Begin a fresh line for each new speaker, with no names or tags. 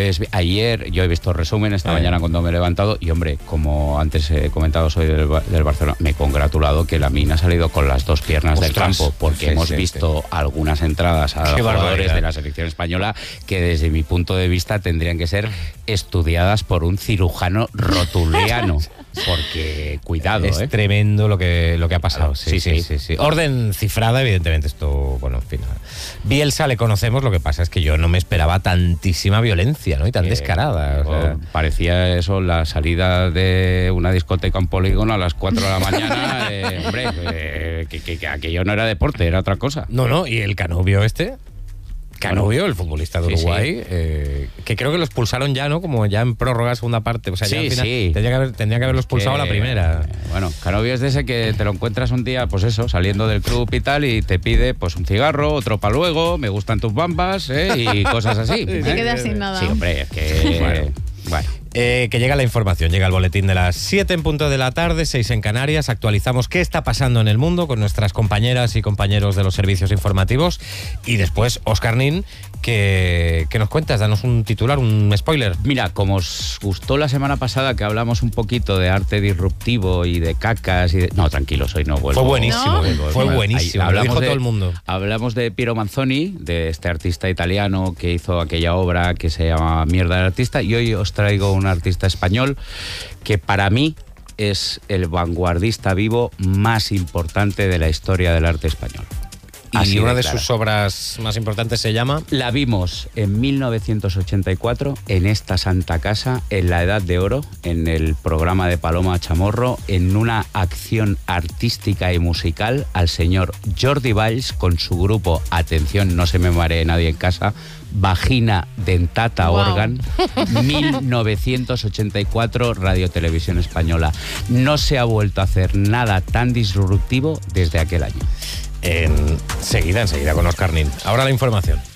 Pues ayer yo he visto resumen esta mañana cuando me he levantado y, hombre, como antes he comentado, soy del Barcelona, me he congratulado que Lamine ha salido con las dos piernas del campo, porque hemos visto algunas entradas a jugadores de la selección española que desde mi punto de vista tendrían que ser estudiadas por un cirujano rotuliano. Porque, cuidado,
es tremendo lo que ha pasado.
Claro, sí.
Orden cifrada, evidentemente, esto, bueno, en fin. Bielsa le conocemos, lo que pasa es que yo no me esperaba tantísima violencia, ¿no? Y tan descarada. O sea,
parecía eso, la salida de una discoteca en Polígono a las 4 de la mañana. Hombre, que aquello no era deporte, era otra cosa.
No, y el Canovio Canovio, el futbolista de Uruguay, que creo que lo expulsaron ya, ¿no? Como ya en prórroga, segunda parte. O sea, ya al final tendría que haberlo expulsado la primera.
Bueno, Canovio es de ese que te lo encuentras un día, pues eso, saliendo del club y tal, y te pide pues un cigarro, otro para luego, me gustan tus bambas, y cosas así.
Y te quedas sin nada.
Sí, hombre, es que... Bueno.
Que llega la información, llega el boletín de las 7 en punto de la tarde, 6 en Canarias. Actualizamos qué está pasando en el mundo con nuestras compañeras y compañeros de los servicios informativos. Y después, Óscar Nin, ¿qué nos cuentas? Danos un titular, un spoiler.
Mira, como os gustó la semana pasada que hablamos un poquito de arte disruptivo y de cacas y no, tranquilos, hoy no vuelvo.
Fue buenísimo,
¿No?
Fue buenísimo. Lo dijo todo el mundo.
Hablamos de Piero Manzoni, de este artista italiano que hizo aquella obra que se llama Mierda del artista, y hoy os traigo un artista español que para mí es el vanguardista vivo más importante de la historia del arte español.
Y una de sus obras más importantes se llama...
La vimos en 1984 en esta santa casa, en la Edad de Oro, en el programa de Paloma Chamorro, en una acción artística y musical al señor Jordi Valls con su grupo, atención, no se me maree nadie en casa, Vagina Dentata Organ, 1984, Radio Televisión Española. No se ha vuelto a hacer nada tan disruptivo desde aquel año.
Enseguida con Óscar Nin. Ahora la información.